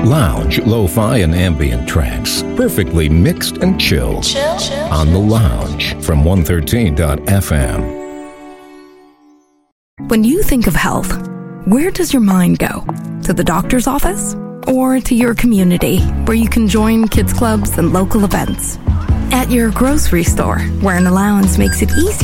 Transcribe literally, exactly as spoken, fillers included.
Lounge, lo-fi, and ambient tracks, perfectly mixed and chilled. Chill, chill, on The Lounge from one thirteen dot f m. When you think of health, where does your mind go? To the doctor's office? Or to your community, where you can join kids clubs and local events? At your grocery store, where an allowance makes it easy